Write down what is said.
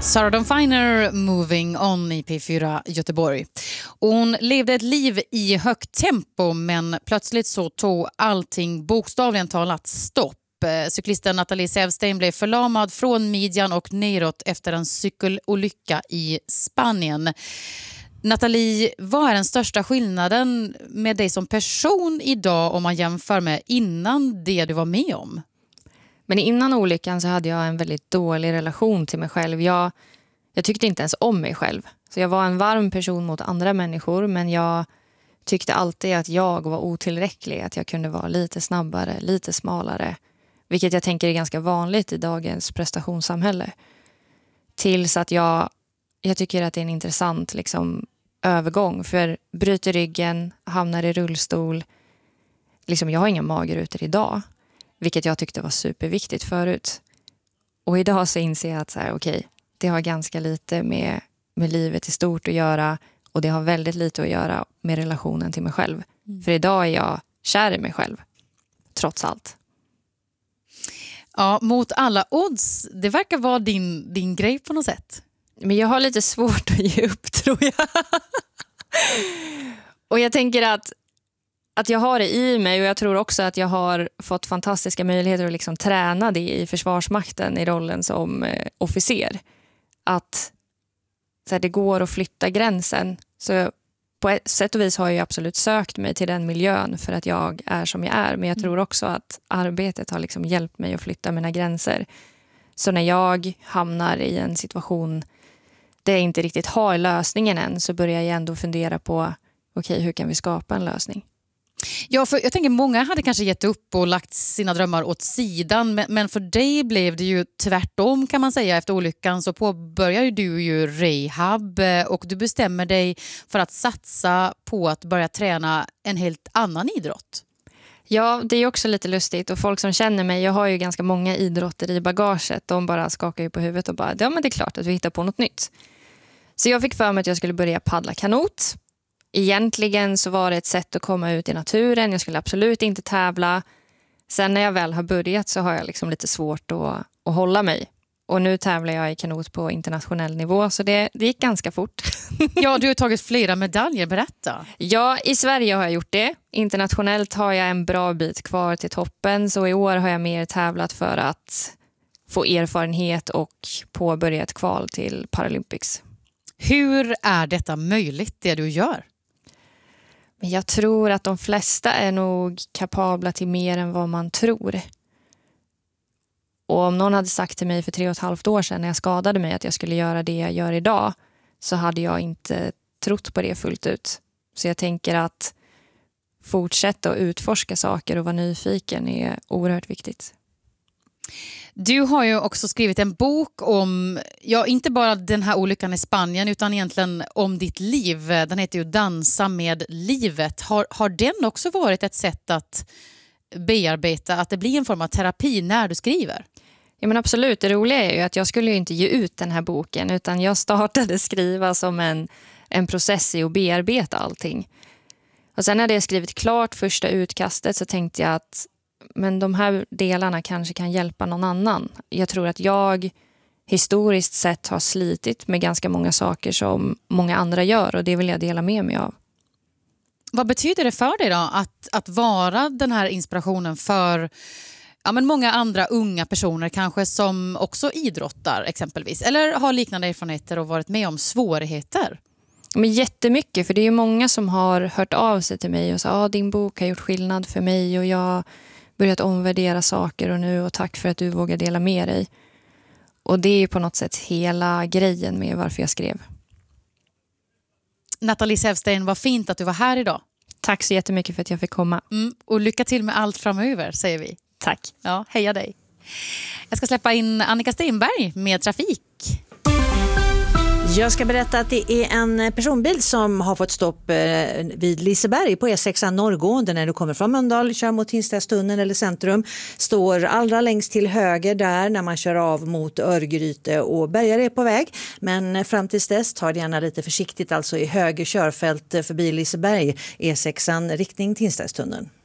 Sarah Dawn Finer, Moving On i P4 Göteborg. Hon levde ett liv i högt tempo, men plötsligt så tog allting bokstavligen talat stopp. Cyklisten Nathalie Sävsten blev förlamad från midjan och neråt efter en cykelolycka i Spanien. Nathalie, vad är den största skillnaden med dig som person idag om man jämför med innan det du var med om? Men innan olyckan så hade jag en väldigt dålig relation till mig själv. Jag tyckte inte ens om mig själv. Så jag var en varm person mot andra människor, men jag tyckte alltid att jag var otillräcklig. Att jag kunde vara lite snabbare, lite smalare. Vilket jag tänker är ganska vanligt i dagens prestationssamhälle. Tills att jag tycker att det är en intressant övergång. För bryter ryggen, hamnar i rullstol. Jag har inga magrutor idag. Vilket jag tyckte var superviktigt förut. Och idag så inser jag att det har ganska lite med livet i stort att göra. Och det har väldigt lite att göra med relationen till mig själv. För idag är jag kär i mig själv. Trots allt. Ja, mot alla odds. Det verkar vara din grej på något sätt. Men jag har lite svårt att ge upp, tror jag. Och jag tänker att jag har det i mig, och jag tror också att jag har fått fantastiska möjligheter att träna det i Försvarsmakten i rollen som officer. Att det går att flytta gränsen. Så på ett sätt och vis har jag absolut sökt mig till den miljön för att jag är som jag är. Men jag tror också att arbetet har hjälpt mig att flytta mina gränser. Så när jag hamnar i en situation där jag inte riktigt har lösningen än, så börjar jag ändå fundera på hur kan vi skapa en lösning? Ja, för jag tänker många hade kanske gett upp och lagt sina drömmar åt sidan, men för dig blev det ju tvärtom, kan man säga. Efter olyckan så påbörjade du ju rehab och du bestämmer dig för att satsa på att börja träna en helt annan idrott. Ja, det är också lite lustigt, och folk som känner mig, jag har ju ganska många idrotter i bagaget, de bara skakar ju på huvudet och bara, ja men det är klart att vi hittar på något nytt. Så jag fick för mig att jag skulle börja paddla kanot. Egentligen så var det ett sätt att komma ut i naturen. Jag skulle absolut inte tävla. Sen när jag väl har börjat så har jag lite svårt att hålla mig. Och nu tävlar jag i kanot på internationell nivå, så det gick ganska fort. Ja, du har tagit flera medaljer, berätta. Ja, i Sverige har jag gjort det. Internationellt har jag en bra bit kvar till toppen, så i år har jag mer tävlat för att få erfarenhet och påbörja ett kval till Paralympics. Hur är detta möjligt, det du gör? Men jag tror att de flesta är nog kapabla till mer än vad man tror. Och om någon hade sagt till mig för 3,5 år sedan när jag skadade mig att jag skulle göra det jag gör idag, så hade jag inte trott på det fullt ut. Så jag tänker att fortsätta att utforska saker och vara nyfiken är oerhört viktigt. Du har ju också skrivit en bok om, inte bara den här olyckan i Spanien, utan egentligen om ditt liv. Den heter ju Dansa med livet. Har den också varit ett sätt att bearbeta, att det blir en form av terapi när du skriver? Ja, men absolut. Det roliga är ju att jag skulle ju inte ge ut den här boken, utan jag startade skriva som en process i att bearbeta allting. Och sen när jag skrivit klart första utkastet så tänkte jag att men de här delarna kanske kan hjälpa någon annan. Jag tror att jag historiskt sett har slitit med ganska många saker som många andra gör, och det vill jag dela med mig av. Vad betyder det för dig då att vara den här inspirationen för många andra unga personer kanske som också idrottar exempelvis, eller har liknande erfarenheter och varit med om svårigheter? Men jättemycket, för det är ju många som har hört av sig till mig och sagt din bok har gjort skillnad för mig och jag börjat omvärdera saker och tack för att du vågar dela med dig. Och det är på något sätt hela grejen med varför jag skrev. Nathalie Sävsten, vad fint att du var här idag. Tack så jättemycket för att jag fick komma. Och lycka till med allt framöver, säger vi. Tack. Ja, heja dig. Jag ska släppa in Annika Stenberg med trafik. Jag ska berätta att det är en personbil som har fått stopp vid Liseberg på E6 norrgående när du kommer från Mölndal, kör mot Tingstadstunneln eller centrum. Står allra längst till höger där när man kör av mot Örgryte och Bergare är på väg. Men fram tills dess tar det gärna lite försiktigt, alltså i höger körfält förbi Liseberg, E6 riktning Tingstadstunneln.